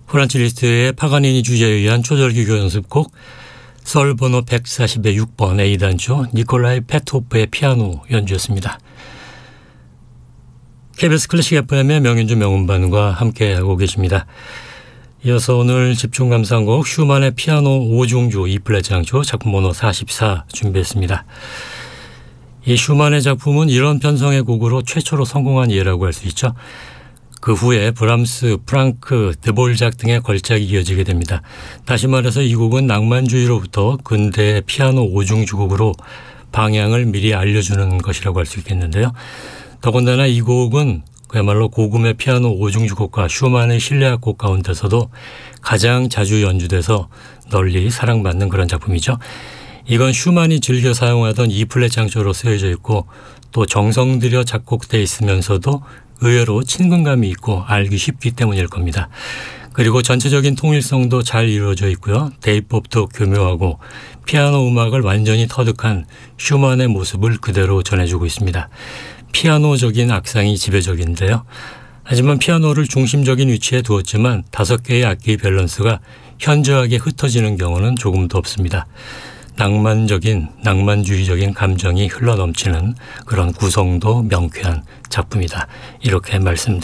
프란츠 리스트의 파가니니 주제에 의한 초절기교 연습곡 썰 번호 140의 6번 A단조 니콜라이 페토프의 피아노 연주였습니다. KBS 클래식 FM의 명연주 명음반과 함께하고 계십니다. 이어서 오늘 집중 감상곡 슈만의 피아노 5중주 E플랫 장조 작품 번호 44 준비했습니다. 이 슈만의 작품은 이런 편성의 곡으로 최초로 성공한 예라고 할 수 있죠. 그 후에 브람스, 프랑크, 드볼작 등의 걸작이 이어지게 됩니다. 다시 말해서 이 곡은 낭만주의로부터 근대의 피아노 5중주곡으로 방향을 미리 알려주는 것이라고 할 수 있겠는데요. 더군다나 이 곡은 그야말로 고금의 피아노 5중주곡과 슈만의 실내악곡 가운데서도 가장 자주 연주돼서 널리 사랑받는 그런 작품이죠. 이건 슈만이 즐겨 사용하던 E플랫 장조로 쓰여져 있고 또 정성 들여 작곡돼 있으면서도 의외로 친근감이 있고 알기 쉽기 때문일 겁니다. 그리고 전체적인 통일성도 잘 이루어져 있고요. 대입법도 교묘하고 피아노 음악을 완전히 터득한 슈만의 모습을 그대로 전해주고 있습니다. 피아노적인 악상이 지배적인데요. 하지만 피아노를 중심적인 위치에 두었지만 5개의 악기 밸런스가 현저하게 흩어지는 경우는 조금도 없습니다. 낭만주의적인 감정이 흘러넘치는 그런 구성도 명쾌한 작품이다. 이렇게 말씀드립니다.